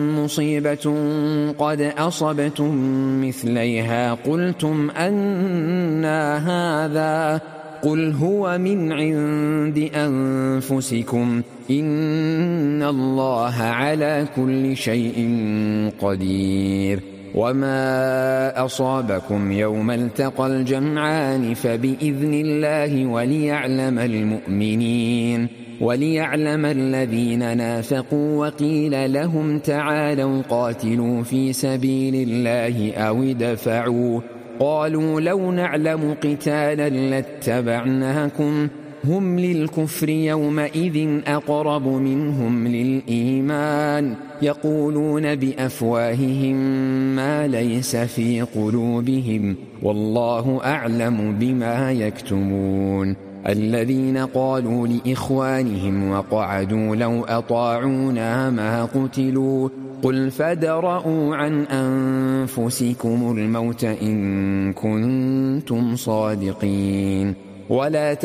مصيبة قد أصبتم مثليها قلتم أنى هذا قل هو من عند أنفسكم إن الله على كل شيء قدير وما أصابكم يوم التقى الجمعان فبإذن الله وليعلم الذين نافقوا وقيل لهم تعالوا قاتلوا في سبيل الله أو ادفعوا قالوا لو نعلم قتالا لاتبعناكم هم للكفر يومئذ أقرب منهم للإيمان يقولون بأفواههم ما ليس في قلوبهم والله أعلم بما يكتمون الذين قالوا لإخوانهم وقعدوا لو أطاعونا ما قتلوا قل فادرءوا عن أنفسكم الموت إن كنتم صادقين ولا